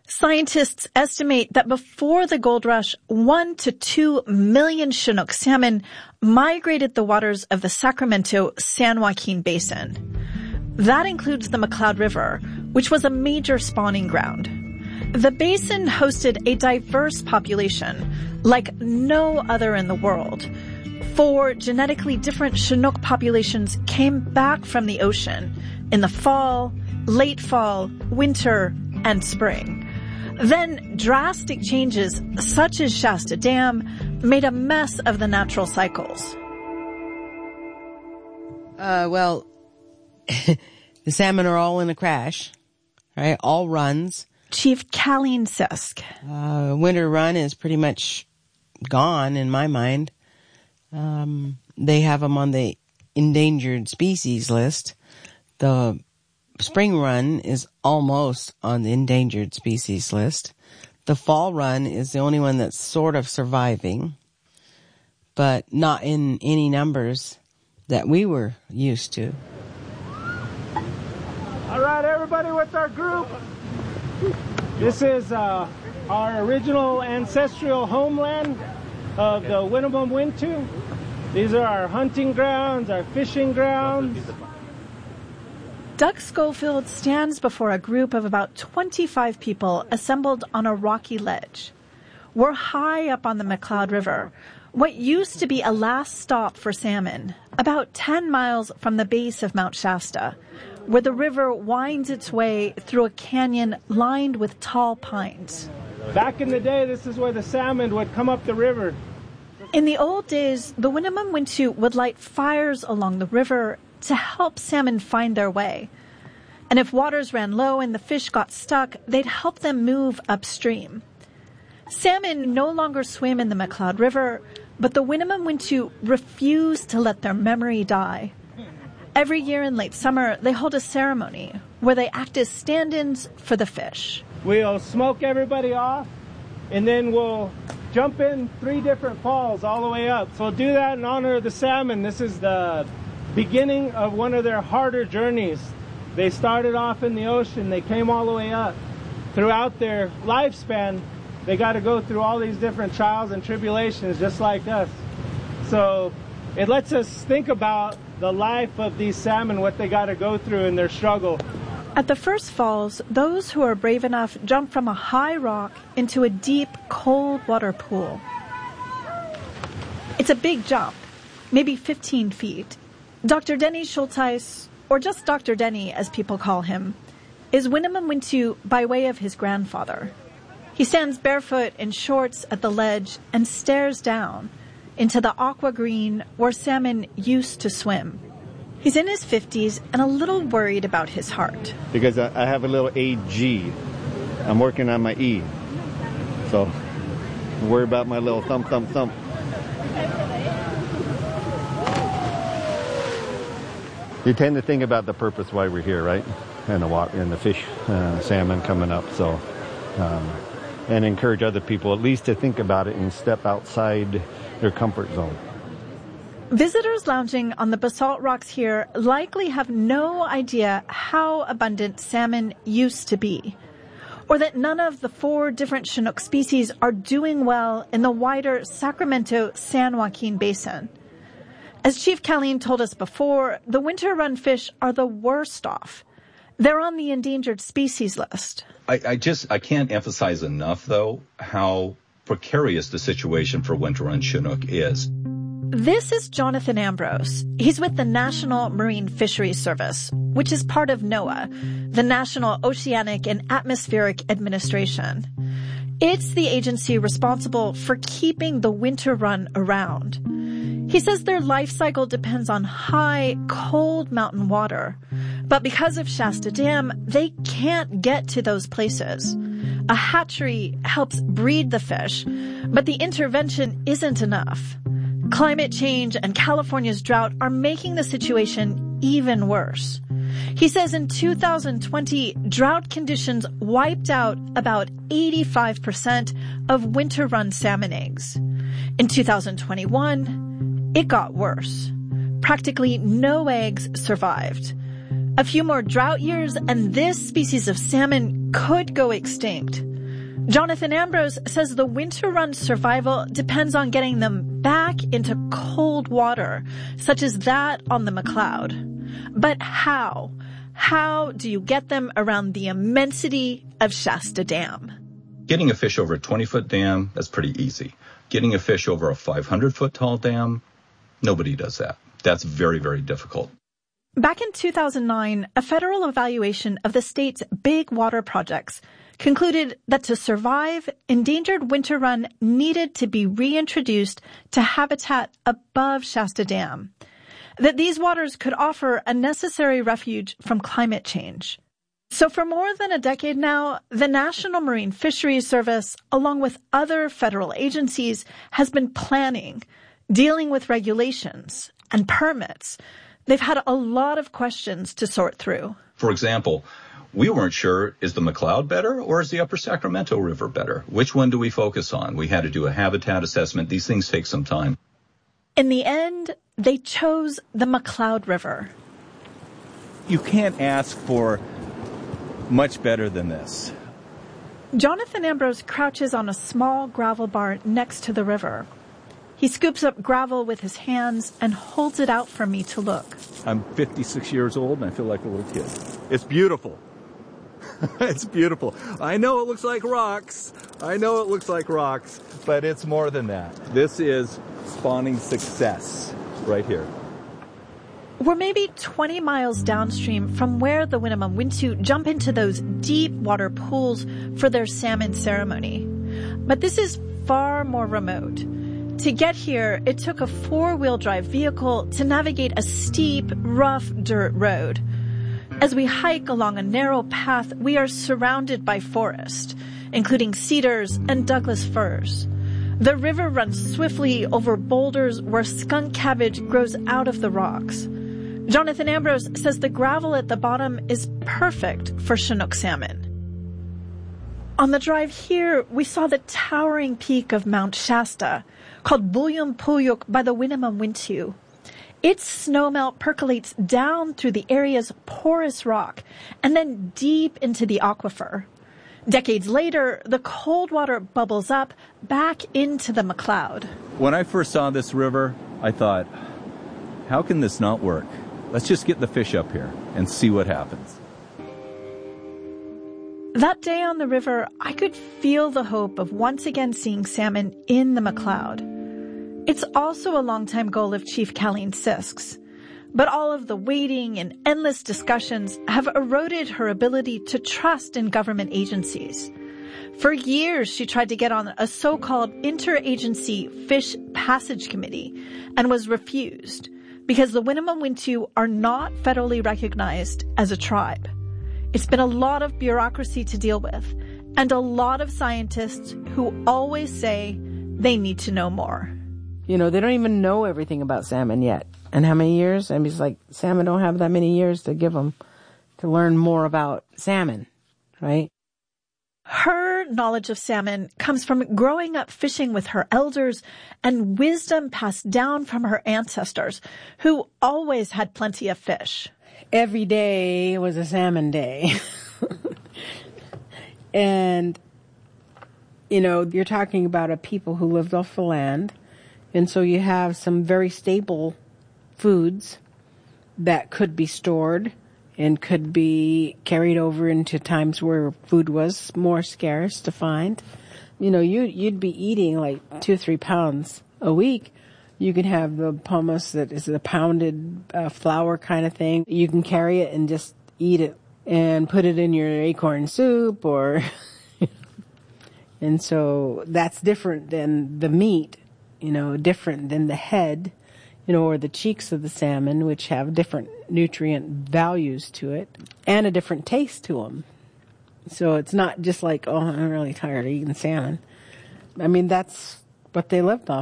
Scientists estimate that before the gold rush, 1 to 2 million Chinook salmon migrated the waters of the Sacramento-San Joaquin Basin. That includes the McCloud River, which was a major spawning ground. The basin hosted a diverse population, like no other in the world. 4 genetically different Chinook populations came back from the ocean in the fall, late fall, winter, and spring. Then drastic changes, such as Shasta Dam, made a mess of the natural cycles. The salmon are all in a crash, right? All runs. Chief Colleen Sisk. Winter run is pretty much gone in my mind. They have them on the endangered species list. The spring run is almost on the endangered species list. The fall run is the only one that's sort of surviving, but not in any numbers that we were used to. All right, everybody with our group. This is our original ancestral homeland of the Winnemem Wintu. These are our hunting grounds, our fishing grounds. Doug Schofield stands before a group of about 25 people assembled on a rocky ledge. We're high up on the McCloud River, what used to be a last stop for salmon, about 10 miles from the base of Mount Shasta, where the river winds its way through a canyon lined with tall pines. Back in the day, this is where the salmon would come up the river. In the old days, the Winnemem Wintu would light fires along the river to help salmon find their way. And if waters ran low and the fish got stuck, they'd help them move upstream. Salmon no longer swim in the McCloud River, but the Winnemem Wintu refuse to let their memory die. Every year in late summer, they hold a ceremony where they act as stand-ins for the fish. We'll smoke everybody off, and then we'll jump in 3 different falls all the way up. So we'll do that in honor of the salmon. This is the beginning of one of their harder journeys. They started off in the ocean. They came all the way up. Throughout their lifespan, they got to go through all these different trials and tribulations just like us. So it lets us think about the life of these salmon, what they got to go through in their struggle. At the first falls, those who are brave enough jump from a high rock into a deep, cold water pool. It's a big jump, maybe 15 feet. Dr. Denny Schultheis, or just Dr. Denny as people call him, is Winnemem Wintu by way of his grandfather. He stands barefoot in shorts at the ledge and stares down into the aqua green where salmon used to swim. He's in his 50s and a little worried about his heart. Because I have a little AG. I'm working on my E. So I'm worried about my little thump, thump, thump. You tend to think about the purpose why we're here, right? And the water, and the fish, salmon coming up. So, and encourage other people at least to think about it and step outside their comfort zone. Visitors lounging on the basalt rocks here likely have no idea how abundant salmon used to be, or that none of the 4 different Chinook species are doing well in the wider Sacramento-San Joaquin Basin. As Chief Colleen told us before, the winter run fish are the worst off. They're on the endangered species list. I can't emphasize enough, though, how precarious the situation for winter run Chinook is. This is Jonathan Ambrose. He's with the National Marine Fisheries Service, which is part of NOAA, the National Oceanic and Atmospheric Administration. It's the agency responsible for keeping the winter run around. He says their life cycle depends on high, cold mountain water. But because of Shasta Dam, they can't get to those places. A hatchery helps breed the fish, but the intervention isn't enough. Climate change and California's drought are making the situation even worse. He says in 2020, drought conditions wiped out about 85% of winter run salmon eggs. In 2021, it got worse. Practically no eggs survived. A few more drought years and this species of salmon could go extinct. Jonathan Ambrose says the winter run's survival depends on getting them back into cold water, such as that on the McCloud. But how? How do you get them around the immensity of Shasta Dam? Getting a fish over a 20-foot dam, that's pretty easy. Getting a fish over a 500-foot tall dam, nobody does that. That's very, very difficult. Back in 2009, a federal evaluation of the state's big water projects concluded that to survive, endangered winter run needed to be reintroduced to habitat above Shasta Dam, that these waters could offer a necessary refuge from climate change. So for more than a decade now, the National Marine Fisheries Service, along with other federal agencies, has been planning, dealing with regulations and permits. They've had a lot of questions to sort through. For example, we weren't sure, is the McCloud better or is the Upper Sacramento River better? Which one do we focus on? We had to do a habitat assessment. These things take some time. In the end, they chose the McCloud River. You can't ask for much better than this. Jonathan Ambrose crouches on a small gravel bar next to the river. He scoops up gravel with his hands and holds it out for me to look. I'm 56 years old and I feel like a little kid. It's beautiful. It's beautiful. I know it looks like rocks. But it's more than that. This is spawning success right here. We're maybe 20 miles downstream from where the Winnemem-Wintu jump into those deep water pools for their salmon ceremony. But this is far more remote. To get here, it took a four-wheel drive vehicle to navigate a steep, rough dirt road. As we hike along a narrow path, we are surrounded by forest, including cedars and Douglas firs. The river runs swiftly over boulders where skunk cabbage grows out of the rocks. Jonathan Ambrose says the gravel at the bottom is perfect for Chinook salmon. On the drive here, we saw the towering peak of Mount Shasta, called Bulyum Puyuk by the Winnemem-Wintu. Its snowmelt percolates down through the area's porous rock and then deep into the aquifer. Decades later, the cold water bubbles up back into the McCloud. When I first saw this river, I thought, how can this not work? Let's just get the fish up here and see what happens. That day on the river, I could feel the hope of once again seeing salmon in the McCloud. It's also a longtime goal of Chief Colleen Sisk's. But all of the waiting and endless discussions have eroded her ability to trust in government agencies. For years, she tried to get on a so-called interagency fish passage committee and was refused because the Winnemem-Wintu are not federally recognized as a tribe. It's been a lot of bureaucracy to deal with and a lot of scientists who always say they need to know more. You know, they don't even know everything about salmon yet. And how many years? I mean, it's like salmon don't have that many years to give them to learn more about salmon, right? Her knowledge of salmon comes from growing up fishing with her elders and wisdom passed down from her ancestors, who always had plenty of fish. Every day was a salmon day. And, you know, you're talking about a people who lived off the land. And so you have some very staple foods that could be stored and could be carried over into times where food was more scarce to find. You know, you'd be eating like 2 or 3 pounds a week. You can have the hummus that is a pounded flour kind of thing. You can carry it and just eat it and put it in your acorn soup or... And so that's different than the meat, you know, different than the head, you know, or the cheeks of the salmon, which have different nutrient values to it and a different taste to them. So it's not just like, oh, I'm really tired of eating salmon. I mean, that's what they lived off.